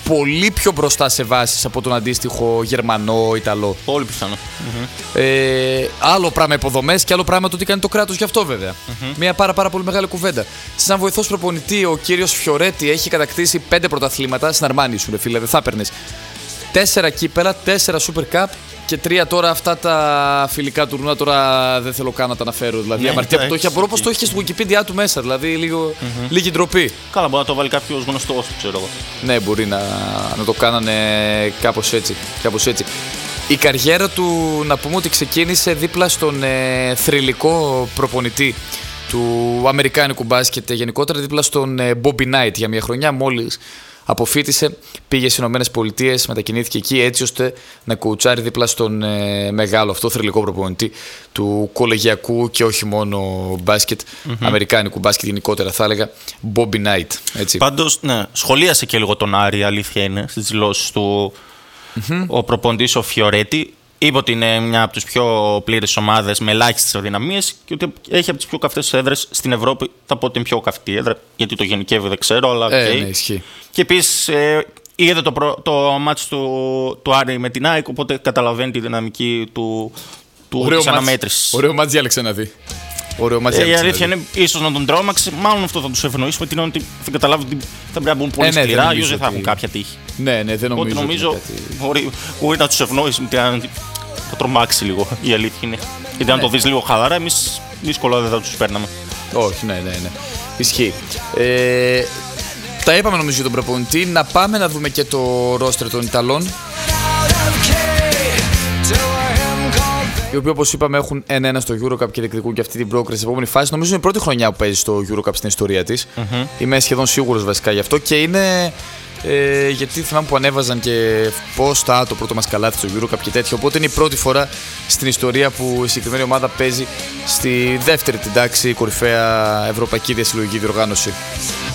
πολύ πιο μπροστά σε βάσεις από τον αντίστοιχο Γερμανό, Ιταλό. Πολύ πιθανό. Άλλο πράγμα υποδομές και άλλο πράγμα το τι κάνει το κράτος γι' αυτό βέβαια. Μια πάρα πολύ μεγάλη κουβέντα. Σαν βοηθός προπονητή, ο κύριος Φιωρέτη έχει κατακτήσει 5 πρωταθλήματα. Στην Αρμάνι σου, ρε φίλε, δεν θα έπαιρνες. 4 κύπελα, 4 Super Cup και 3 τώρα αυτά τα φιλικά τουρνουά. Τώρα δεν θέλω καν να τα αναφέρω. Δηλαδή, αμαρτία που το έχει, απορώ πως το έχει και στο Wikipedia του μέσα. Δηλαδή, λίγη ντροπή. Καλά, μπορεί να το βάλει κάποιος γνωστός, ξέρω εγώ. Ναι, μπορεί να το κάνανε κάπως έτσι. Η καριέρα του, να πούμε ότι ξεκίνησε δίπλα στον θρυλικό προπονητή του αμερικάνικου μπάσκετ, γενικότερα δίπλα στον Bobby Knight για μια χρονιά. Μόλις αποφοίτησε, πήγε στις Ηνωμένες Πολιτείες, μετακινήθηκε εκεί έτσι ώστε να κουουουτσάρει δίπλα στον μεγάλο αυτό θρυλικό προπονητή του κολεγιακού και όχι μόνο μπάσκετ, αμερικάνικου μπάσκετ γενικότερα θα έλεγα, Bobby Knight. Έτσι. Πάντως, ναι, σχολίασε και λίγο τον Άρη, αλήθεια είναι, στις δηλώσεις του ο προπονητής ο Φιωρέτη. Είπε ότι είναι μια από τις πιο πλήρες ομάδες με ελάχιστες αδυναμίες και ότι έχει από τις πιο καυτές έδρες στην Ευρώπη. Θα πω ότι είναι πιο καυτή έδρα, γιατί το γενικεύει δεν ξέρω, αλλά ναι, ισχύει. Και επίσης είδε το μάτς του Άρη με την ΑΕΚ, οπότε καταλαβαίνει τη δυναμική της αναμέτρησης. Ωραίο μάτς διάλεξε να δει. Η αλήθεια είναι ίσως να τον τρόμαξε, μάλλον αυτό θα τους ευνοήσουμε, την ότι θα καταλάβει ότι θα πρέπει να μπουν πολύ σκληρά, αλλιώς δεν θα έχουν κάποια τύχη. Ναι, δεν νομίζω. Οπότε νομίζω μπορεί να τους ευνοήσει, θα τρομάξει λίγο, η αλήθεια είναι. Γιατί αν το δεις λίγο χαλαρά, εμείς δύσκολα δεν θα τους παίρναμε. Όχι, ναι. Ισχύει. Τα είπαμε νομίζω για τον προπονητή. Να πάμε να δούμε και το ρόστερ των Ιταλών, οι οποίοι όπως είπαμε έχουν 1-1 στο EuroCup και διεκδικούν και αυτή την πρόκριση στην επόμενη φάση. Νομίζω είναι η πρώτη χρονιά που παίζει στο EuroCup στην ιστορία της. Είμαι σχεδόν σίγουρος βασικά γι' αυτό και είναι. Γιατί θυμάμαι που ανέβαζαν και πώς το πρώτο μας καλάθι στο EuroCup και τέτοιο. Οπότε είναι η πρώτη φορά στην ιστορία που η συγκεκριμένη ομάδα παίζει στη δεύτερη την τάξη κορυφαία ευρωπαϊκή διασυλλογική διοργάνωση.